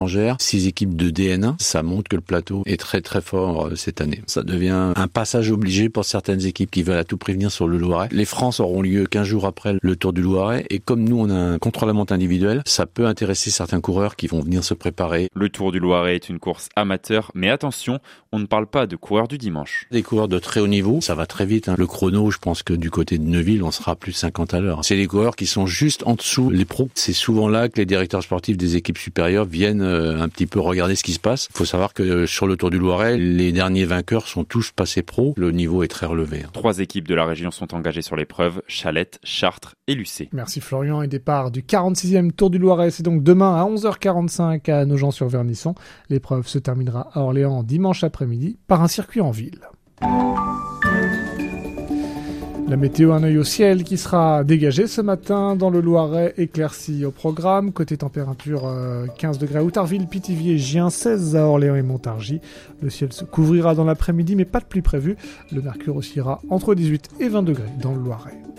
étrangères, 6 équipes de DN1. Ça montre que le plateau est très très fort cette année. Ça devient un passage obligé pour certaines équipes qui veulent à tout prévenir sur le Loiret. Les France auront lieu 15 jours après le Tour du Loiret et comme nous on a un contre-la-montre individuel, ça peut intéresser certains coureurs qui vont venir se préparer. Le Tour du Loiret est une course amateur, mais attention, on ne parle pas de coureurs du dimanche. Des coureurs de très haut niveau, ça va très vite. Le chrono, je pense que du côté de Neuville, on sera plus de 50 à l'heure. C'est les coureurs qui sont juste en dessous les pros. C'est souvent là que les directeurs sportifs des équipes supérieures viennent un petit peu regarder ce qui se passe. Il faut savoir que sur le Tour du Loiret, les derniers vainqueurs sont tous passés pros. Le niveau est très relevé. 3 équipes de la région sont engagées sur l'épreuve, Chalette, Chartres et Lucé. Merci Florian. Et départ du 46e Tour du Loiret, c'est donc demain à 11h45 à Nogent-sur-Vernisson. L'épreuve se terminera à Orléans dimanche après-midi par un circuit en ville. La météo, un œil au ciel qui sera dégagé ce matin dans le Loiret, éclairci au programme. Côté température, 15 degrés à Outarville, Pithiviers, Gien, 16 à Orléans et Montargis. Le ciel se couvrira dans l'après-midi, mais pas de pluie prévue. Le mercure oscillera entre 18 et 20 degrés dans le Loiret.